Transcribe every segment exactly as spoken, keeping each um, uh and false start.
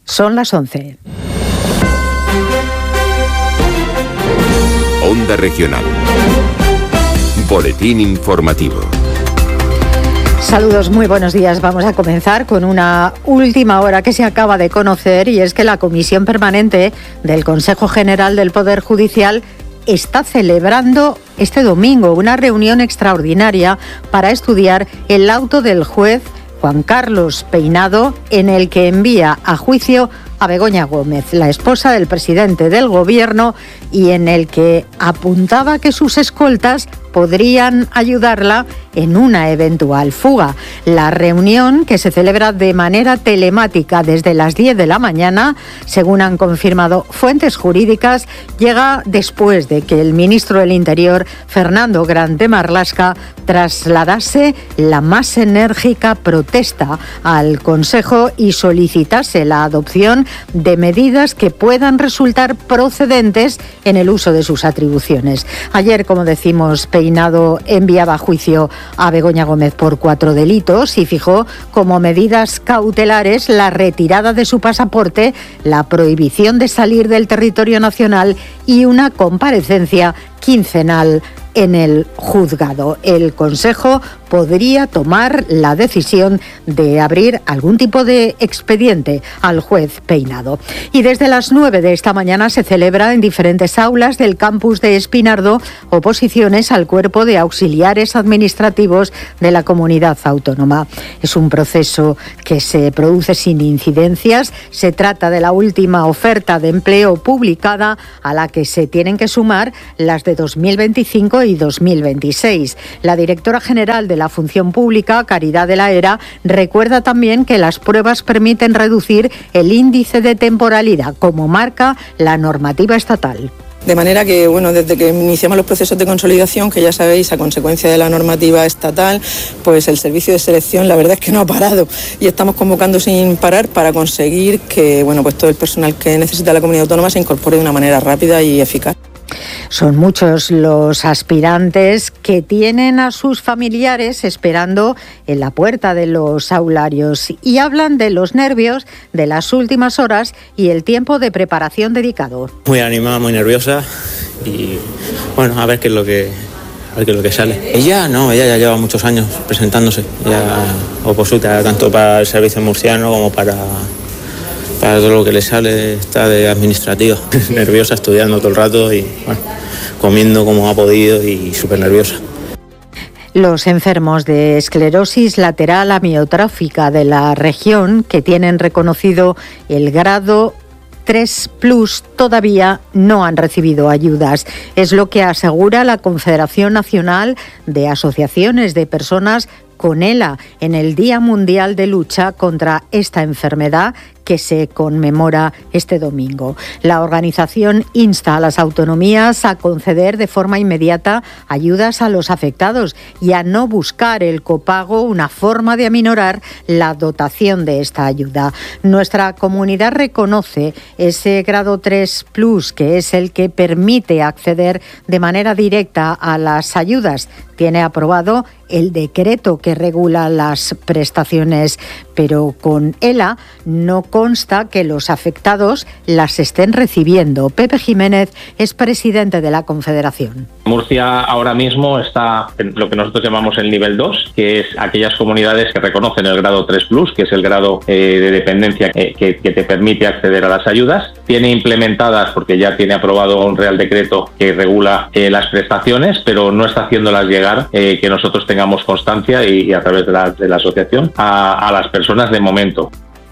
Son las once. Onda Regional. Boletín informativo. Saludos, muy buenos días. Vamos a comenzar con una última hora que se acaba de conocer, y es que la Comisión Permanente del Consejo General del Poder Judicial está celebrando este domingo una reunión extraordinaria para estudiar el auto del juez Juan Carlos Peinado, en el que envía a juicio a Begoña Gómez, la esposa del presidente del Gobierno, y en el que apuntaba que sus escoltas podrían ayudarla en una eventual fuga. La reunión, que se celebra de manera telemática desde las diez de la mañana, según han confirmado fuentes jurídicas, llega después de que el ministro del Interior, Fernando Grande Marlaska, trasladase la más enérgica protesta al Consejo y solicitase la adopción de medidas que puedan resultar procedentes en el uso de sus atribuciones. Ayer, como decimos, Peinado enviaba a juicio a Begoña Gómez por cuatro delitos y fijó como medidas cautelares la retirada de su pasaporte, la prohibición de salir del territorio nacional y una comparecencia quincenal en el juzgado. El Consejo podría tomar la decisión de abrir algún tipo de expediente al juez Peinado. Y desde las nueve de esta mañana se celebra en diferentes aulas del campus de Espinardo oposiciones al cuerpo de auxiliares administrativos de la comunidad autónoma. Es un proceso que se produce sin incidencias. Se trata de la última oferta de empleo publicada, a la que se tienen que sumar las de dos mil veinticinco y dos mil veintiséis. La directora general de la Función Pública, Caridad de la Hera, recuerda también que las pruebas permiten reducir el índice de temporalidad, como marca la normativa estatal. De manera que, bueno, desde que iniciamos los procesos de consolidación, que ya sabéis, a consecuencia de la normativa estatal, pues el servicio de selección, la verdad es que no ha parado, y estamos convocando sin parar para conseguir que, bueno, pues todo el personal que necesita la comunidad autónoma se incorpore de una manera rápida y eficaz. Son muchos los aspirantes que tienen a sus familiares esperando en la puerta de los aularios y hablan de los nervios de las últimas horas y el tiempo de preparación dedicado. Muy animada, muy nerviosa y bueno, a ver qué es lo que, a ver qué es lo que sale. Ella no, ella ya lleva muchos años presentándose, ya opositora tanto para el servicio murciano como para... Para todo lo que le sale está de administrativa, nerviosa, estudiando todo el rato y bueno, comiendo como ha podido y súper nerviosa. Los enfermos de esclerosis lateral amiotrófica de la región, que tienen reconocido el grado tres plus, todavía no han recibido ayudas. Es lo que asegura la Confederación Nacional de Asociaciones de Personas con ELA en el Día Mundial de Lucha contra esta enfermedad, que se conmemora este domingo. La organización insta a las autonomías a conceder de forma inmediata ayudas a los afectados y a no buscar el copago, una forma de aminorar la dotación de esta ayuda. Nuestra comunidad reconoce ese grado tres plus, que es el que permite acceder de manera directa a las ayudas. Tiene aprobado el decreto que regula las prestaciones, pero con ELA no consta que los afectados las estén recibiendo. Pepe Jiménez es presidente de la Confederación. Murcia ahora mismo está en lo que nosotros llamamos el nivel dos, que es aquellas comunidades que reconocen el grado tres plus, que es el grado eh, de dependencia eh, que, que te permite acceder a las ayudas. Tiene implementadas, porque ya tiene aprobado un real decreto que regula eh, las prestaciones, pero no está haciéndolas llegar, eh, que nosotros tengamos constancia y, y a través de la, de la asociación a, a las personas de momento.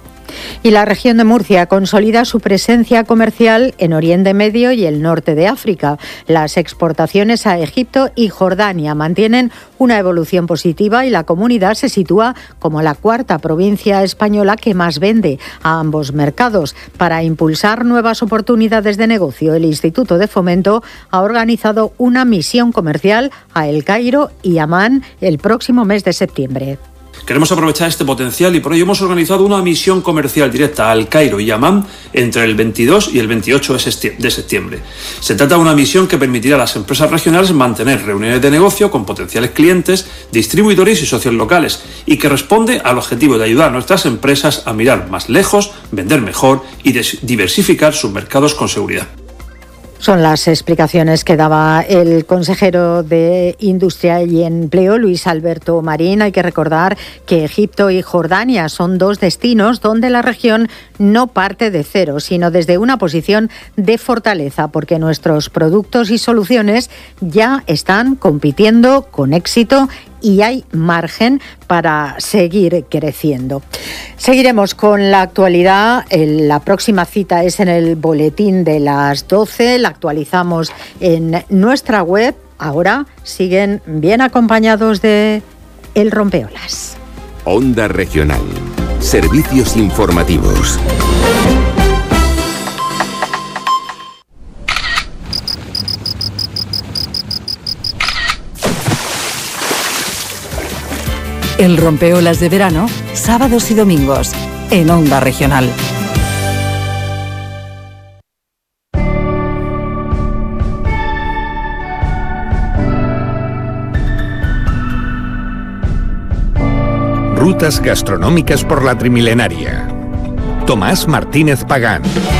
Y la región de Murcia consolida su presencia comercial en Oriente Medio y el norte de África. Las exportaciones a Egipto y Jordania mantienen una evolución positiva y la comunidad se sitúa como la cuarta provincia española que más vende a ambos mercados. Para impulsar nuevas oportunidades de negocio, el Instituto de Fomento ha organizado una misión comercial a El Cairo y Amán el próximo mes de septiembre. Queremos aprovechar este potencial y por ello hemos organizado una misión comercial directa al Cairo y Amán entre el veintidós y el veintiocho de septiembre. Se trata de una misión que permitirá a las empresas regionales mantener reuniones de negocio con potenciales clientes, distribuidores y socios locales y que responde al objetivo de ayudar a nuestras empresas a mirar más lejos, vender mejor y diversificar sus mercados con seguridad. Son las explicaciones que daba el consejero de Industria y Empleo, Luis Alberto Marín. Hay que recordar que Egipto y Jordania son dos destinos donde la región no parte de cero, sino desde una posición de fortaleza, porque nuestros productos y soluciones ya están compitiendo con éxito y hay margen para seguir creciendo. Seguiremos con la actualidad. La próxima cita es en el boletín de las doce. La actualizamos en nuestra web. Ahora siguen bien acompañados de El Rompeolas. Onda Regional. Servicios informativos. El Rompeolas de verano, sábados y domingos, en Onda Regional. Rutas gastronómicas por la Trimilenaria. Tomás Martínez Pagán.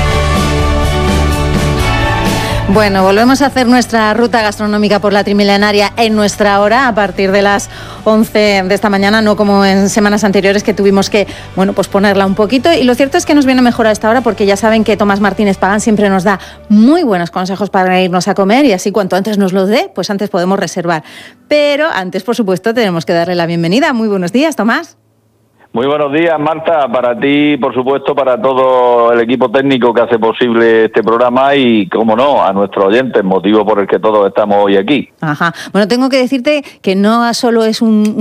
Bueno, volvemos a hacer nuestra ruta gastronómica por la Trimilenaria en nuestra hora a partir de las once de esta mañana, no como en semanas anteriores que tuvimos que, bueno, pues ponerla un poquito. Y lo cierto es que nos viene mejor a esta hora porque ya saben que Tomás Martínez Pagán siempre nos da muy buenos consejos para irnos a comer y así cuanto antes nos los dé, pues antes podemos reservar. Pero antes, por supuesto, tenemos que darle la bienvenida. Muy buenos días, Tomás. Muy buenos días, Marta, para ti, por supuesto, para todo el equipo técnico que hace posible este programa y, cómo no, a nuestros oyentes, motivo por el que todos estamos hoy aquí. Ajá. Bueno, tengo que decirte que no solo es un